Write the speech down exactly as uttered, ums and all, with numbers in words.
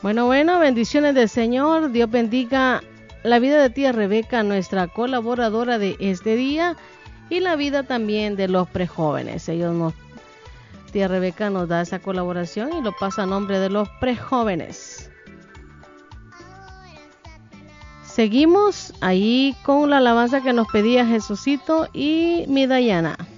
Bueno, bueno, bendiciones del Señor. Dios bendiga la vida de tía Rebeca, nuestra colaboradora de este día, y la vida también de los prejóvenes. Ellos nos, tía Rebeca nos da esa colaboración y lo pasa a nombre de los prejóvenes. Seguimos ahí con la alabanza que nos pedía Jesucito y mi Dayana.